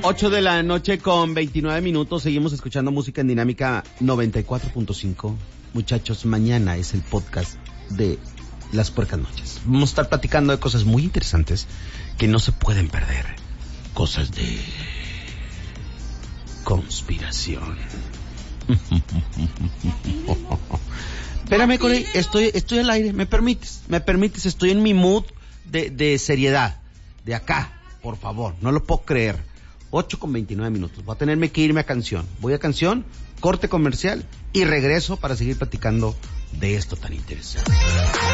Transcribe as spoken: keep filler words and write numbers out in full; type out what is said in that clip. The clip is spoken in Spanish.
ocho de la noche con veintinueve minutos. Seguimos escuchando música en Dinámica noventa y cuatro punto cinco. Muchachos, mañana es el podcast de Las Puercas Noches. Vamos a estar platicando de cosas muy interesantes que no se pueden perder. Cosas de conspiración. Espérame, Corey, estoy, estoy al aire. ¿Me permites? ¿Me permites? Estoy en mi mood de, de seriedad. De acá, por favor. No lo puedo creer. ocho con veintinueve minutos. Voy a tenerme que irme a canción. Voy a canción, corte comercial y regreso para seguir platicando de esto tan interesante.